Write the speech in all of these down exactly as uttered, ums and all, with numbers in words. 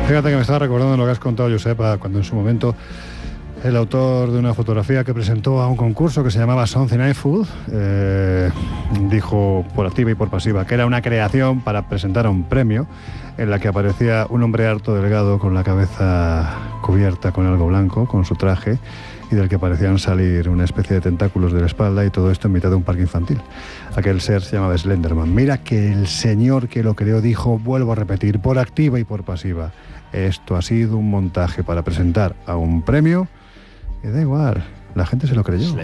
Fíjate que me estaba recordando lo que has contado, Josepa, cuando en su momento el autor de una fotografía que presentó a un concurso que se llamaba Something I Food eh, dijo por activa y por pasiva que era una creación para presentar a un premio en la que aparecía un hombre harto, delgado, con la cabeza cubierta con algo blanco, con su traje, y del que parecían salir una especie de tentáculos de la espalda, y todo esto en mitad de un parque infantil. Aquel ser se llamaba Slenderman. Mira que el señor que lo creó dijo, vuelvo a repetir, por activa y por pasiva, esto ha sido un montaje para presentar a un premio, y da igual, la gente se lo creyó.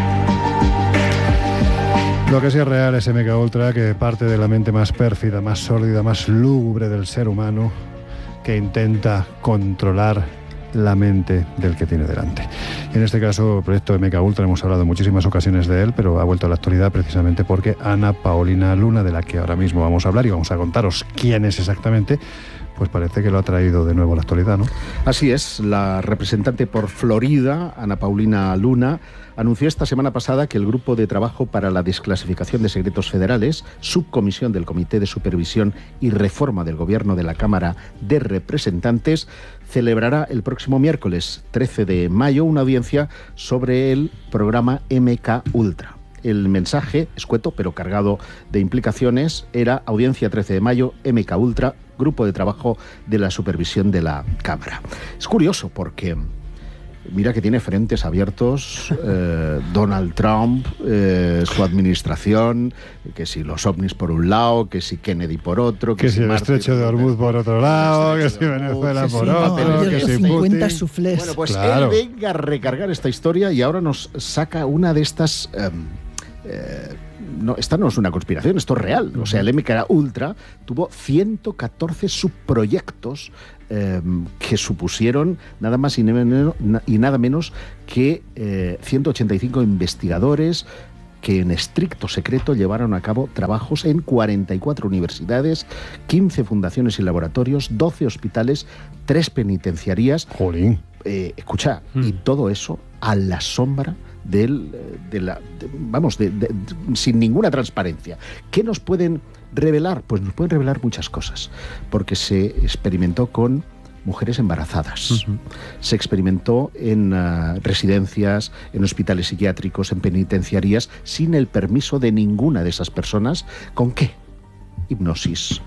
Lo que sí es real es M K Ultra, que parte de la mente más pérfida, más sórdida, más lúgubre del ser humano, que intenta controlar la mente del que tiene delante. Y en este caso, el proyecto M K Ultra, hemos hablado en muchísimas ocasiones de él, pero ha vuelto a la actualidad precisamente porque Ana Paulina Luna, de la que ahora mismo vamos a hablar y vamos a contaros quién es exactamente, pues parece que lo ha traído de nuevo a la actualidad, ¿no? Así es, la representante por Florida, Ana Paulina Luna, anunció esta semana pasada que el Grupo de Trabajo para la Desclasificación de Secretos Federales, subcomisión del Comité de Supervisión y Reforma del Gobierno de la Cámara de Representantes, celebrará el próximo miércoles trece de mayo una audiencia sobre el programa M K Ultra. El mensaje, escueto pero cargado de implicaciones, era audiencia trece de mayo, M K Ultra, Grupo de Trabajo de la Supervisión de la Cámara. Es curioso porque mira que tiene frentes abiertos eh, Donald Trump, eh, su administración, que si los ovnis por un lado, que si Kennedy por otro, que, que si el estrecho de Hormuz por otro lado, que si Venezuela que por si otro, no, que si Putin. Suflés. Bueno, pues claro. Él venga a recargar esta historia y ahora nos saca una de estas... Eh, eh, no, esta no es una conspiración, esto es real. O sea, el M K Ultra tuvo ciento catorce subproyectos eh, que supusieron nada más y, ne- y nada menos que eh, ciento ochenta y cinco investigadores que en estricto secreto llevaron a cabo trabajos en cuarenta y cuatro universidades, quince fundaciones y laboratorios, doce hospitales, tres penitenciarías. Jolín. Eh, escucha, mm. y todo eso a la sombra del, de la, de, vamos, de, de, de, sin ninguna transparencia. ¿Qué nos pueden revelar? Pues nos pueden revelar muchas cosas, porque se experimentó con mujeres embarazadas, uh-huh. se experimentó en uh, residencias, en hospitales psiquiátricos, en penitenciarías, sin el permiso de ninguna de esas personas. ¿Con qué? Hipnosis,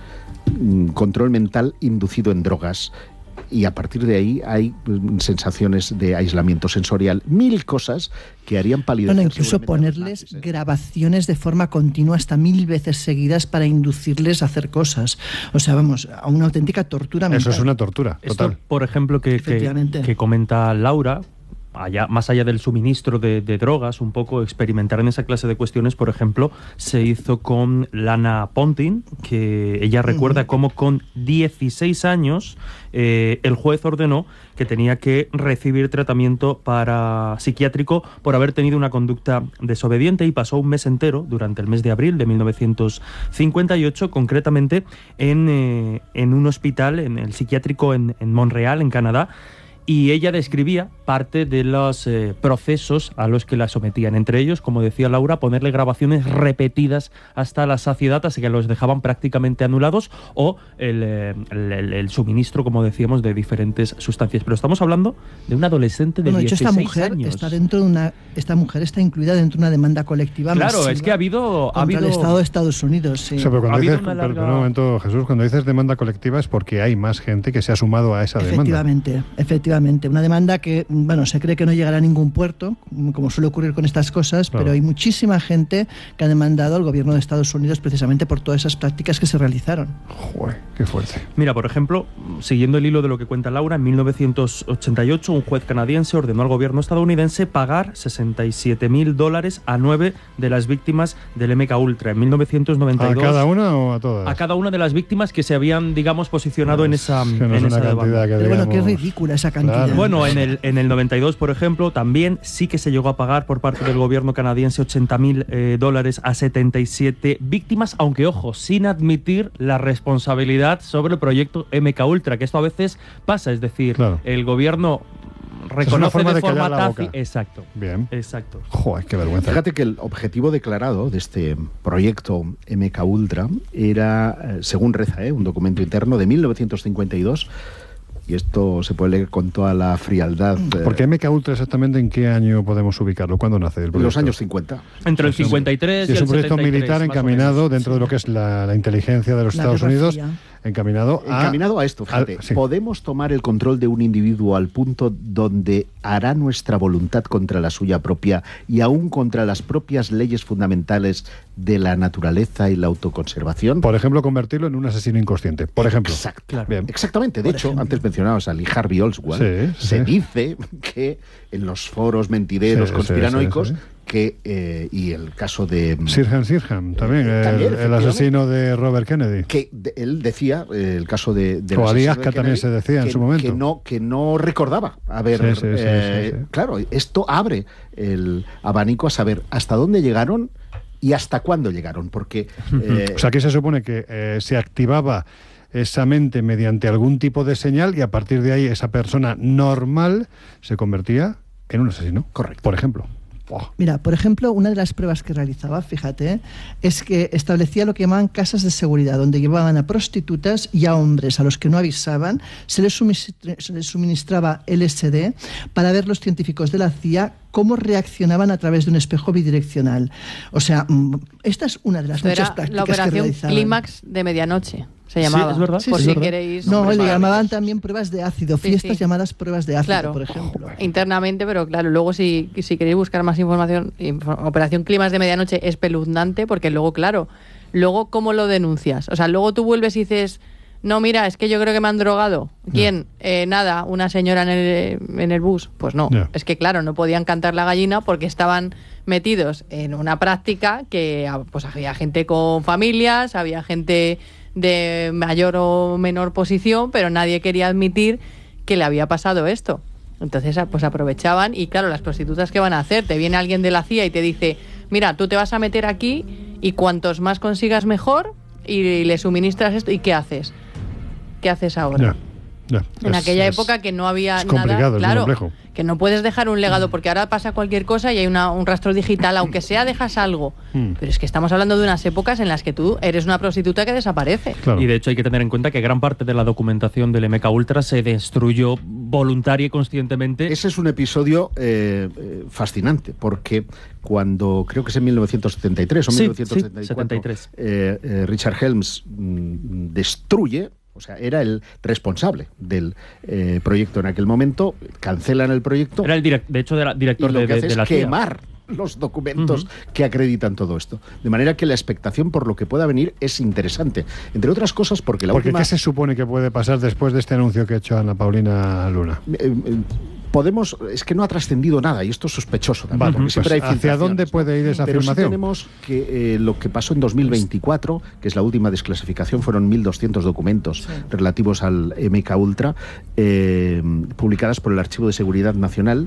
control mental inducido en drogas. Y a partir de ahí hay sensaciones de aislamiento sensorial, mil cosas que harían palidecer. Bueno, incluso ponerles nazis, ¿eh? grabaciones de forma continua hasta mil veces seguidas para inducirles a hacer cosas. O sea, vamos, a una auténtica tortura mental. Eso es una tortura, total. Esto, por ejemplo, que, que, que comenta Laura, allá, más allá del suministro de, de drogas, un poco experimentar en esa clase de cuestiones, por ejemplo, se hizo con Lana Ponting, que ella recuerda uh-huh. cómo con dieciséis años eh, el juez ordenó que tenía que recibir tratamiento para psiquiátrico por haber tenido una conducta desobediente, y pasó un mes entero, durante el mes de abril de mil novecientos cincuenta y ocho, concretamente en, eh, en un hospital, en el psiquiátrico en, en Montreal, en Canadá. Y ella describía parte de los eh, procesos a los que la sometían. Entre ellos, como decía Laura, ponerle grabaciones repetidas hasta la saciedad, así que los dejaban prácticamente anulados, o el, eh, el, el suministro, como decíamos, de diferentes sustancias. Pero estamos hablando de una adolescente de bueno, dieciséis de hecho, esta mujer años. Está dentro de una, esta mujer está incluida dentro de una demanda colectiva Claro, masiva es que ha habido... contra ha habido... el Estado de Estados Unidos. Sí. O sea, pero cuando ha dices, habido una larga... pero, un momento, Jesús, cuando dices demanda colectiva es porque hay más gente que se ha sumado a esa efectivamente, demanda. Efectivamente, efectivamente. Una demanda que, bueno, se cree que no llegará a ningún puerto, como suele ocurrir con estas cosas, claro. pero hay muchísima gente que ha demandado al gobierno de Estados Unidos precisamente por todas esas prácticas que se realizaron. Joder, qué fuerte. Mira, por ejemplo, siguiendo el hilo de lo que cuenta Laura, en mil novecientos ochenta y ocho un juez canadiense ordenó al gobierno estadounidense pagar sesenta y siete mil dólares a nueve de las víctimas del M K Ultra. En mil novecientos noventa y dos... ¿A cada una o a todas? A cada una de las víctimas que se habían, digamos, posicionado pues, en esa, que no en es esa una cantidad que, Pero digamos... bueno, qué ridícula esa cantidad. Claro. Bueno, en el, en el noventa y dos, por ejemplo, también sí que se llegó a pagar por parte del gobierno canadiense ochenta mil eh, dólares a setenta y siete víctimas, aunque, ojo, sin admitir la responsabilidad sobre el proyecto M K Ultra, que esto a veces pasa, es decir, claro. el gobierno reconoce forma de, de forma tácita. Exacto. Bien. Exacto. Joder, qué vergüenza. Fíjate que el objetivo declarado de este proyecto M K Ultra era, según reza, ¿eh? un documento interno de mil novecientos cincuenta y dos, y esto se puede leer con toda la frialdad. Porque M K Ultra, exactamente en qué año podemos ubicarlo, ¿cuándo nace el proyecto? En los años cincuenta. Entre el cincuenta y tres sí, y el es un proyecto setenta y tres, militar encaminado dentro sí. de lo que es la, la inteligencia de los la Estados Unidos, fría. encaminado a... Encaminado a esto, fíjate. Al, sí. Podemos tomar el control de un individuo al punto donde hará nuestra voluntad contra la suya propia y aún contra las propias leyes fundamentales de la naturaleza y la autoconservación. Por ejemplo, convertirlo en un asesino inconsciente, por ejemplo. Exacto. Claro. Bien. Exactamente. De Por hecho, ejemplo. antes mencionabas a Lee Harvey Oswald, sí, se sí. dice que en los foros mentideros sí, conspiranoicos sí, sí, sí. que eh, y el caso de Sirhan Sirhan, también, eh, el, también el asesino de Robert Kennedy. Que de, él decía, eh, el caso de... de o Ali Askar también se decía que, en su momento. Que no, que no recordaba. A ver, sí, sí, sí, eh, sí, sí. claro, esto abre el abanico a saber hasta dónde llegaron y hasta cuándo llegaron, porque... Eh, o sea, aquí se supone que eh, se activaba esa mente mediante algún tipo de señal y a partir de ahí esa persona normal se convertía en un asesino. Correcto. Por ejemplo. Mira, por ejemplo, una de las pruebas que realizaba, fíjate, es que establecía lo que llamaban casas de seguridad, donde llevaban a prostitutas y a hombres a los que no avisaban, se les, suministra, se les suministraba L S D para ver los científicos de la C I A cómo reaccionaban a través de un espejo bidireccional. O sea, esta es una de las Esto muchas era prácticas la operación que realizaban. Clímax de medianoche. Se llamaba. Sí, es verdad. Por Sí, si sí. queréis. No, nombres le para llamaban veces. también pruebas de ácido, Sí, fiestas sí. llamadas pruebas de ácido, Claro. por ejemplo. Internamente, pero claro, luego si, si queréis buscar más información, info- Operación Clímax de medianoche es espeluznante, porque luego, claro, luego ¿cómo lo denuncias? O sea, luego tú vuelves y dices, no, mira, es que yo creo que me han drogado. ¿Quién? Eh, nada, una señora en el, en el bus. Pues no, Yeah. es que claro, no podían cantar la gallina porque estaban metidos en una práctica que pues había gente con familias, había gente de mayor o menor posición, pero nadie quería admitir que le había pasado esto. Entonces, pues aprovechaban y claro, las prostitutas, ¿qué van a hacer? Te viene alguien de la C I A y te dice, mira, tú te vas a meter aquí y cuantos más consigas mejor y le suministras esto. ¿Y qué haces? ¿Qué haces ahora? Ya, ya. En Es- aquella es- época que no había es complicado, nada, es claro, muy complejo. que no puedes dejar un legado porque ahora pasa cualquier cosa y hay una, un rastro digital, aunque sea dejas algo, Mm. pero es que estamos hablando de unas épocas en las que tú eres una prostituta que desaparece. Claro. Y de hecho hay que tener en cuenta que gran parte de la documentación del M K Ultra se destruyó voluntaria y conscientemente. Ese es un episodio eh, eh, fascinante, porque cuando, creo que es en mil novecientos setenta y tres o Sí, mil novecientos setenta y cuatro, sí, setenta y tres. eh, eh, Richard Helms mm, destruye, o sea, era el responsable del eh, proyecto en aquel momento, cancelan el proyecto Era el direct, de hecho, era y director lo de, que de, hace de es la C I A. quemar los documentos Uh-huh. que acreditan todo esto. De manera que la expectación por lo que pueda venir es interesante. Entre otras cosas porque la Porque última... ¿qué se supone que puede pasar después de este anuncio que ha hecho Ana Paulina Luna? Eh, eh, podemos, es que no ha trascendido nada y esto es sospechoso también, Vale, porque pues, siempre hay ¿hacia filtraciones, dónde ¿no? puede ir esa Pero afirmación? sí tenemos que eh, lo que pasó en dos mil veinticuatro, que es la última desclasificación, fueron mil doscientos documentos Sí. relativos al M K Ultra, eh, publicadas por el Archivo de Seguridad Nacional.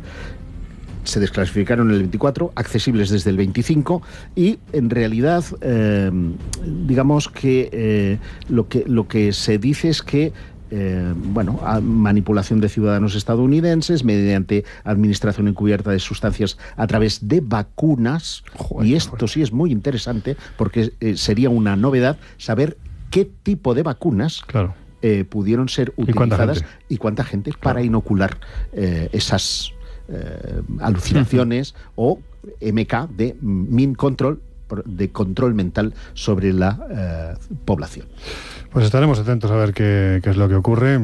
Se desclasificaron en el veinticuatro, accesibles desde el veinticinco, y en realidad, eh, digamos que, eh, lo que lo que se dice es que Eh, bueno, a manipulación de ciudadanos estadounidenses mediante administración encubierta de sustancias a través de vacunas. Joder, y esto sí es muy interesante porque eh, sería una novedad saber qué tipo de vacunas Claro. eh, pudieron ser ¿Y cuánta utilizadas gente? y cuánta gente para inocular eh, esas eh, alucinaciones o M K de Mind Control, de control mental sobre la eh, población. Pues estaremos atentos a ver qué, qué es lo que ocurre.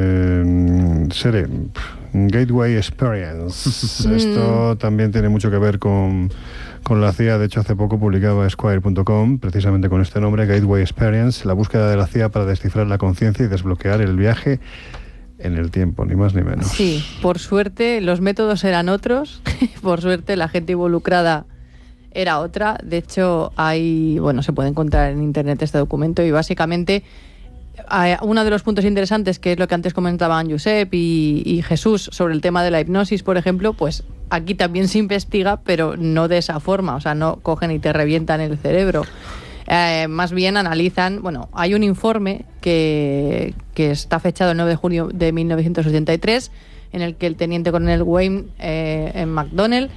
Eh, Sere, Gateway Experience. Esto también tiene mucho que ver con, con la C I A. De hecho, hace poco publicaba Esquire punto com, precisamente con este nombre, Gateway Experience, la búsqueda de la C I A para descifrar la conciencia y desbloquear el viaje en el tiempo, ni más ni menos. Sí, por suerte los métodos eran otros, por suerte la gente involucrada era otra. De hecho, hay, bueno, se puede encontrar en internet este documento y básicamente eh, uno de los puntos interesantes, que es lo que antes comentaban Josep y, y Jesús sobre el tema de la hipnosis, por ejemplo, pues aquí también se investiga, pero no de esa forma, o sea, no cogen y te revientan el cerebro. Eh, más bien analizan, bueno, hay un informe que, que está fechado el nueve de junio de mil novecientos ochenta y tres, en el que el teniente coronel Wayne eh, en McDonnell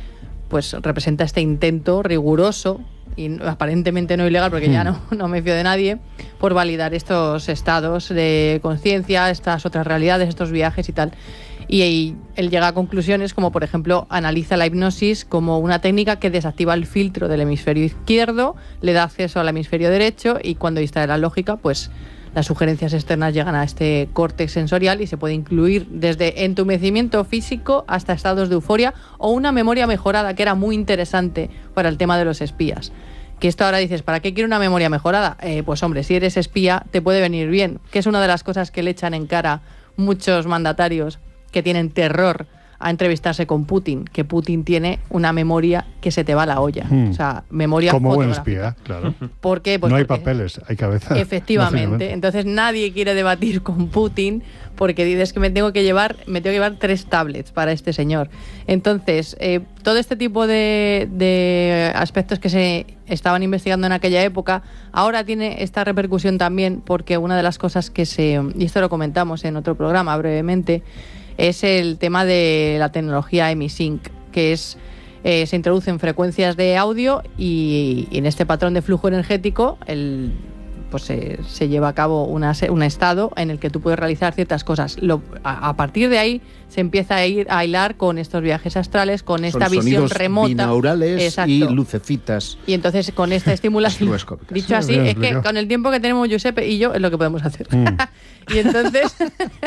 pues representa este intento riguroso y aparentemente no ilegal, porque ya no, no me fío de nadie, por validar estos estados de conciencia, estas otras realidades, estos viajes y tal. Y, y él llega a conclusiones como, por ejemplo, analiza la hipnosis como una técnica que desactiva el filtro del hemisferio izquierdo, le da acceso al hemisferio derecho, y cuando distrae la lógica, pues las sugerencias externas llegan a este córtex sensorial y se puede incluir desde entumecimiento físico hasta estados de euforia o una memoria mejorada, que era muy interesante para el tema de los espías. Que esto ahora dices, ¿para qué quiero una memoria mejorada? Eh, pues hombre, si eres espía te puede venir bien, que es una de las cosas que le echan en cara muchos mandatarios que tienen terror a entrevistarse con Putin, que Putin tiene una memoria que se te va a la olla. Hmm. O sea, memoria como buen espía, claro. ¿Por qué? Pues no hay porque, papeles, hay cabeza. Efectivamente. Entonces nadie quiere debatir con Putin porque dices que me tengo que llevar, me tengo que llevar tres tablets para este señor. Entonces, eh, todo este tipo de, de aspectos que se estaban investigando en aquella época, ahora tiene esta repercusión también, porque una de las cosas que se, y esto lo comentamos en otro programa brevemente, es el tema de la tecnología emisync, que es eh, se introducen frecuencias de audio y, y en este patrón de flujo energético el, pues eh, se lleva a cabo una, un estado en el que tú puedes realizar ciertas cosas. Lo, a, a partir de ahí se empieza a ir a hilar con estos viajes astrales, con Son esta visión remota, binaurales. Exacto. Y lucecitas. Y entonces con esta estimulación, dicho así, sí, es que con el tiempo que tenemos Giuseppe y yo es lo que podemos hacer. Mm. Y entonces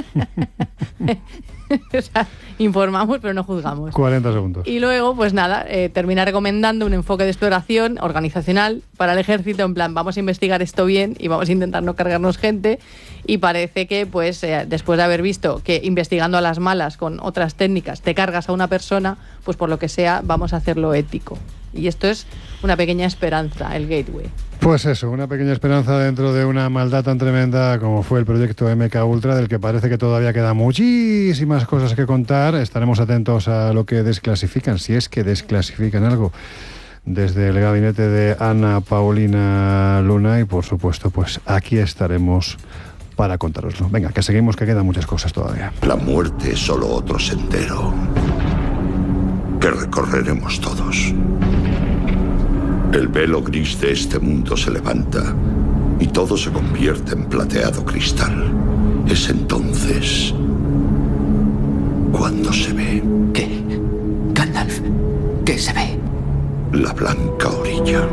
o sea, informamos pero no juzgamos. cuarenta segundos. Y luego, pues nada, eh, termina recomendando un enfoque de exploración organizacional para el ejército, en plan, vamos a investigar esto bien y vamos a intentar no cargarnos gente. Y parece que, pues, eh, después de haber visto que investigando a las malas con otras técnicas te cargas a una persona, pues por lo que sea, vamos a hacerlo ético. Y esto es una pequeña esperanza, el Gateway. Pues eso, una pequeña esperanza dentro de una maldad tan tremenda como fue el proyecto M K Ultra, del que parece que todavía quedan muchísimas cosas que contar. Estaremos atentos a lo que desclasifican, si es que desclasifican algo, desde el gabinete de Ana Paulina Luna, y por supuesto, pues aquí estaremos para contároslo. Venga, que seguimos, que quedan muchas cosas todavía. La muerte es solo otro sendero que recorreremos todos. El velo gris de este mundo se levanta y todo se convierte en plateado cristal. Es entonces cuando se ve. ¿Qué? Gandalf, ¿qué se ve? La blanca orilla.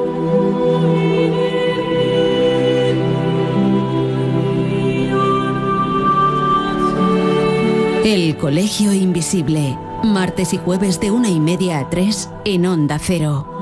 El Colegio Invisible, martes y jueves de una y media a tres en Onda Cero.